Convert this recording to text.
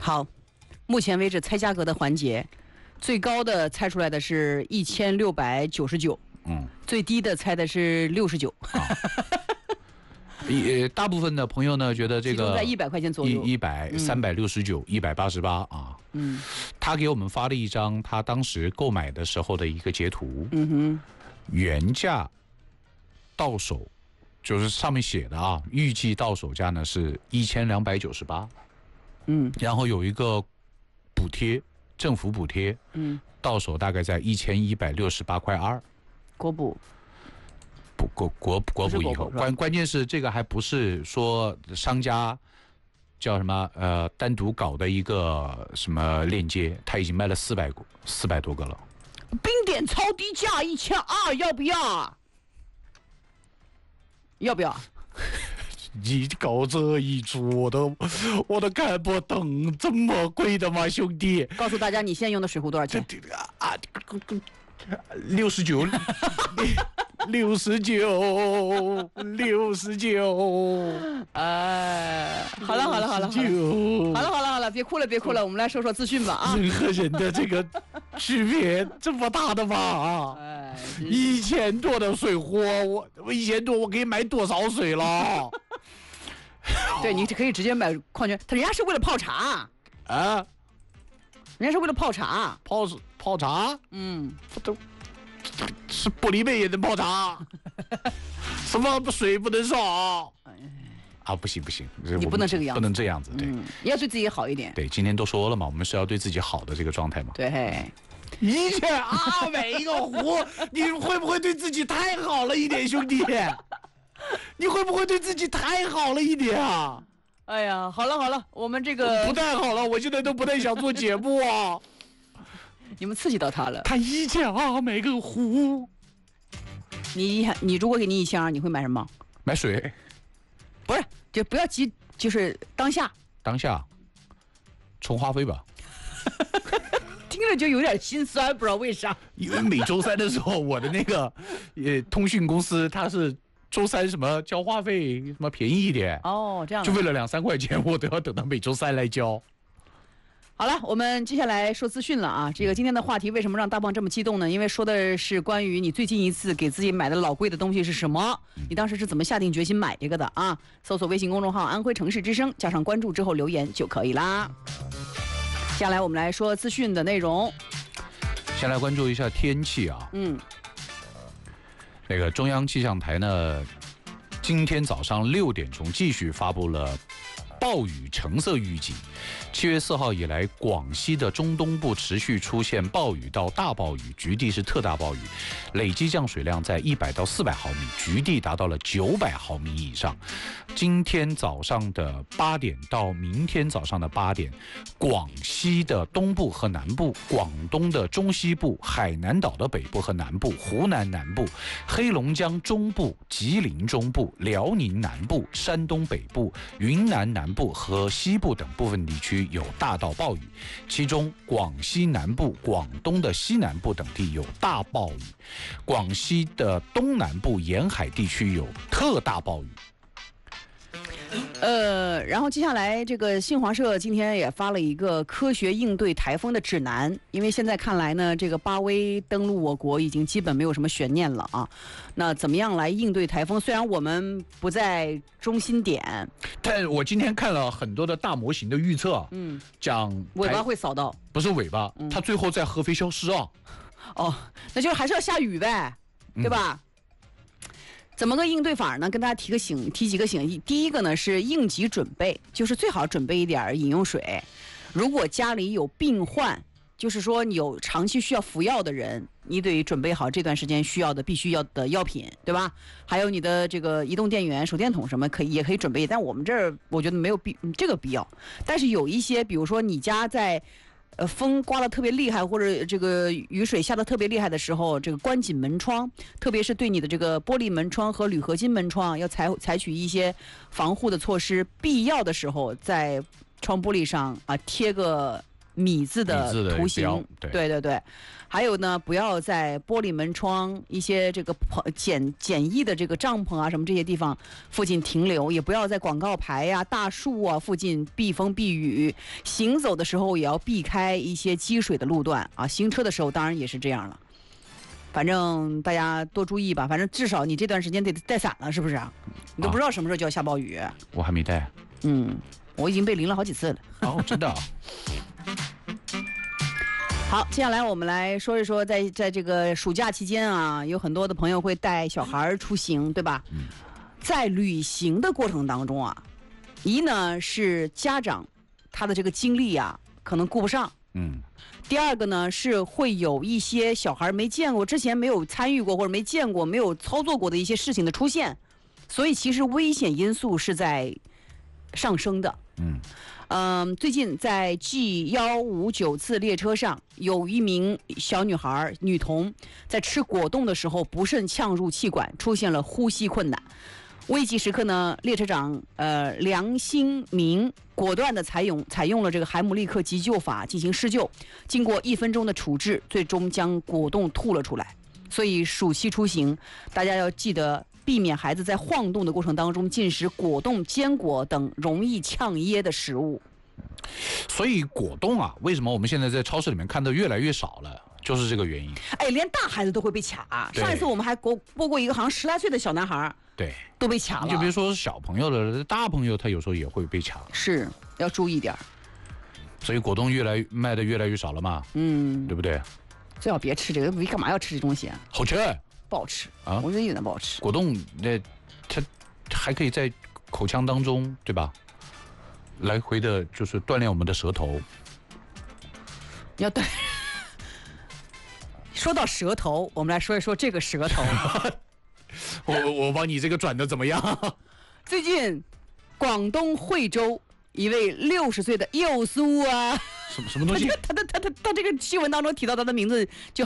好，目前为止猜价格的环节，最高的猜出来的是1699，最低的猜的是69。 大部分的朋友呢觉得这个在100块钱左右 ，100、369、188啊。他给我们发了一张他当时购买的时候的一个截图。原价到手就是上面写的啊，预计到手价呢是1298。然后有一个补贴，政府补贴，到手大概在1168.2块。 国补。 国补以后，关键是这个还不是说商家叫什么单独搞的一个什么链接，他已经卖了400多个了。 冰点超低价1200，要不要？要不要？ 你搞这一出，我都看不懂，这么贵的吗，兄弟？ 告诉大家，你现在用的水壶多少钱 ？69。69。 好了，别哭了，我们来说说资讯吧啊！ 人和人的这个区别这么大的吗？1000多的水壶，我1000多，我可以买多少水了？ 对，你可以直接买矿泉，人家是为了泡茶啊， 人家是为了泡茶， 泡茶，都。是玻璃杯也能泡茶，什么水不能少啊？不行， 你不能这个样子， 不能这样子，对， 你要对自己好一点。 对，今天都说了嘛，我们是要对自己好的这个状态嘛。 对 ，1200买一个壶，你会不会对自己太好了一点，兄弟？你会不会对自己太好了一点啊？ 哎呀，好了，我们这个不太好了，我现在都不太想做节目啊。 你们刺激到他了。 他1200买个壶， 你如果给你1200，你会买什么？ 买水。 不是，就不要急，就是当下充话费吧。 听着就有点心酸，不知道为啥。 因为每周三的时候，我的那个通讯公司它是周三什么交话费什么便宜一点这样就为了2-3块钱，我都要等到每周三来交。 好了，我们接下来说资讯了啊。这个今天的话题为什么让大棒这么激动呢？因为说的是关于你最近一次给自己买的老贵的东西是什么，你当时是怎么下定决心买这个的啊？搜索微信公众号安徽城市之声，加上关注之后留言就可以啦。接下来我们来说资讯的内容。 先来关注一下天气啊。那个中央气象台呢，今天早上6点钟继续发布了暴雨橙色预警。7月4号以来，广西的中东部持续出现暴雨到大暴雨，局地是特大暴雨，累计降水量在100到400毫米，局地达到了900毫米以上。今天早上的8点到明天早上的8点，广西的东部和南部、广东的中西部、海南岛的北部和南部、湖南南部、黑龙江中部、吉林中部、辽宁南部、山东北部、云南南部和西部等部分地区有大到暴雨，其中广西南部、广东的西南部等地有大暴雨，广西的东南部沿海地区有特大暴雨。 然后接下来这个新华社今天也发了一个科学应对台风的指南，因为现在看来呢，这个巴威登陆我国已经基本没有什么悬念了啊。那怎么样来应对台风？虽然我们不在中心点， 但我今天看了很多的大模型的预测，讲尾巴会扫到， 不是尾巴，它最后在合肥消失啊。 那就还是要下雨呗，对吧？怎么个应对法呢？跟大家提几个醒。第一个呢是应急准备，就是最好准备一点饮用水。如果家里有病患，就是说你有长期需要服药的人，你得准备好这段时间需要的必须要的药品，对吧？还有你的这个移动电源、手电筒什么也可以准备，但我们这儿我觉得没有这个必要。但是有一些，比如说你家在风刮得特别厉害，或者这个雨水下得特别厉害的时候，这个关紧门窗，特别是对你的这个玻璃门窗和铝合金门窗要采取一些防护的措施，必要的时候在窗玻璃上贴个米字的图形， 对对对。还有呢，不要在玻璃门窗、一些这个简易的这个帐篷啊什么这些地方附近停留，也不要在广告牌呀、大树啊附近避风避雨。行走的时候也要避开一些积水的路段啊，行车的时候当然也是这样了。反正大家多注意吧，反正至少你这段时间得带伞了，是不是？你都不知道什么时候就要下暴雨。 我还没带。 我已经被淋了好几次了。 哦，真的啊。 好，接下来我们来说一说在这个暑假期间啊，有很多的朋友会带小孩出行，对吧？在旅行的过程当中啊，一呢是家长他的这个精力啊可能顾不上，第二个呢是会有一些小孩没见过、之前没有参与过或者没见过、没有操作过的一些事情的出现，所以其实危险因素是在上升的。最近在 G159次列车上，有一名小女孩女童在吃果冻的时候不慎呛入气管，出现了呼吸困难。危急时刻呢，列车长梁新明果断地采用了这个海姆立克急救法进行施救，经过1分钟的处置，最终将果冻吐了出来。所以暑期出行，大家要记得避免孩子在晃动的过程当中进食果冻、坚果等容易呛噎的食物。 所以果冻啊，为什么我们现在在超市里面看的越来越少了？就是这个原因。 连大孩子都会被卡。上一次我们还播过一个好像10来岁的小男孩， 对， 都被卡了。 就别说小朋友了，大朋友他有时候也会被卡。 是，要注意点。 所以果冻卖的越来越少了嘛，对不对？ 最好别吃这个，你干嘛要吃这东西啊？ 好吃？ 不好吃啊！ 我觉得有点不好吃。 果冻它还可以在口腔当中，对吧？来回的就是锻炼我们的舌头。 要对。说到舌头，我们来说一说这个舌头。 我帮你这个转的怎么样？ 最近，广东惠州一位60岁的幼苏啊， 什么东西？ 他这个新闻当中提到他的名字就